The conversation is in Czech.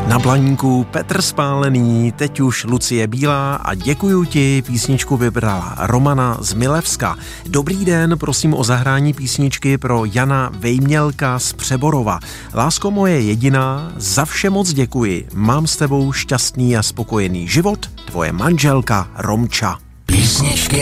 Na Blaníku Petr Spálený, teď už Lucie Bílá a děkuju ti, písničku vybrala Romana z Milevska. Dobrý den, prosím o zahrání písničky pro Jana Vejmělka z Přeborova. Lásko moje jediná, za vše moc děkuji. Mám s tebou šťastný a spokojený život, tvoje manželka Romča. Písničky